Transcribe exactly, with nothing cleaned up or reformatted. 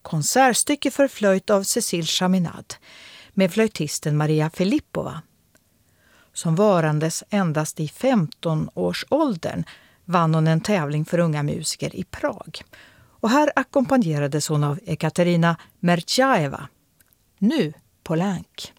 konsertstycke för flöjt av Cécile Chaminade med flöjtisten Maria Filippova. Som varandes endast i femton-årsåldern vann hon en tävling för unga musiker i Prag. Och här ackompanjerades hon av Ekaterina Mertjaeva. Nu Poulenc.